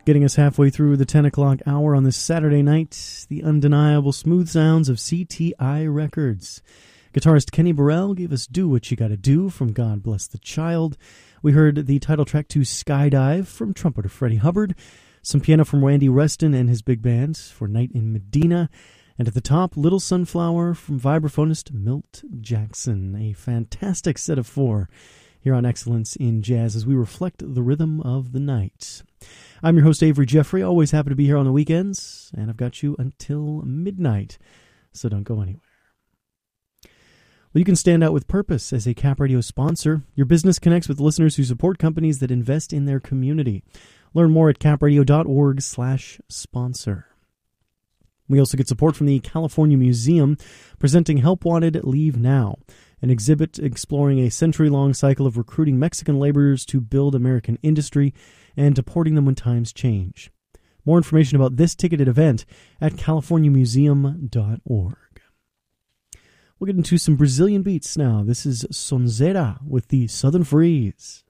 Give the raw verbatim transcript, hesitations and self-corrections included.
Getting us halfway through the ten o'clock hour on this Saturday night, the undeniable smooth sounds of C T I Records. Guitarist Kenny Burrell gave us Do What You Gotta Do from God Bless the Child. We heard the title track to Skydive from trumpeter Freddie Hubbard. Some piano from Randy Reston and his big band for Night in Medina. And at the top, Little Sunflower from vibraphonist Milt Jackson. A fantastic set of four here on Excellence in Jazz as we reflect the rhythm of the night. I'm your host, Avery Jeffrey. Always happy to be here on the weekends, and I've got you until midnight, so don't go anywhere. Well, you can stand out with purpose as a Cap Radio sponsor. Your business connects with listeners who support companies that invest in their community. Learn more at capradio.org slash sponsor. We also get support from the California Museum, presenting Help Wanted, Leave Now, an exhibit exploring a century-long cycle of recruiting Mexican laborers to build American industry and deporting them when times change. More information about this ticketed event at california museum dot org. We'll get into some Brazilian beats now. This is Sonzeira with the Southern Freeze.